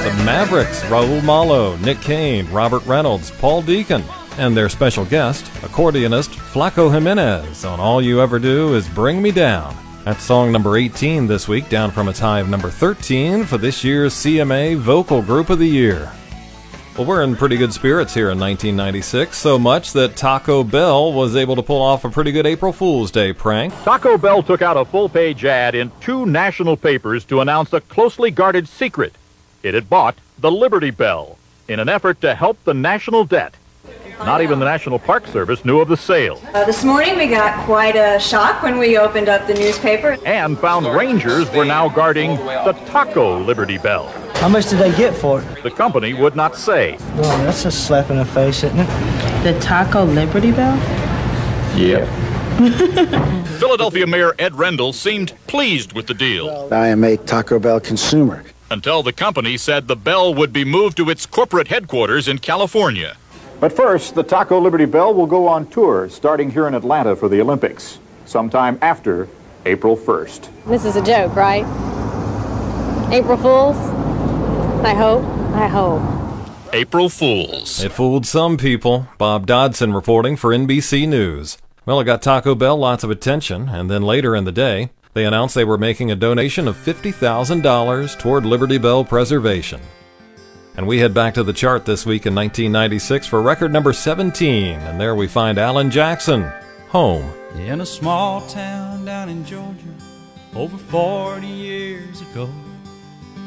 The Mavericks, Raul Malo, Nick Kane, Robert Reynolds, Paul Deacon, and their special guest, accordionist Flaco Jimenez on All You Ever Do Is Bring Me Down. That's song number 18 this week, down from its high of number 13 for this year's CMA Vocal Group of the Year. Well, we're in pretty good spirits here in 1996, so much that Taco Bell was able to pull off a pretty good April Fool's Day prank. Taco Bell took out a full-page ad in 2 national papers to announce a closely guarded secret. It had bought the Liberty Bell in an effort to help the national debt. Not even the National Park Service knew of the sale. This morning we got quite a shock when we opened up the newspaper. And found rangers were now guarding the Taco Liberty Bell. How much did they get for it? The company would not say. Well, that's a slap in the face, isn't it? The Taco Liberty Bell? Yep. Philadelphia Mayor Ed Rendell seemed pleased with the deal. I am a Taco Bell consumer. Until the company said the bell would be moved to its corporate headquarters in California. But first, the Taco Liberty Bell will go on tour starting here in Atlanta for the Olympics, sometime after April 1st. This is a joke, right? April Fools? I hope. April Fools. It fooled some people. Bob Dodson reporting for NBC News. Well, it got Taco Bell lots of attention, and then later in the day, they announced they were making a donation of $50,000 toward Liberty Bell preservation. And we head back to the chart this week in 1996 for record number 17, and there we find Alan Jackson, Home. In a small town down in Georgia, over 40 years ago,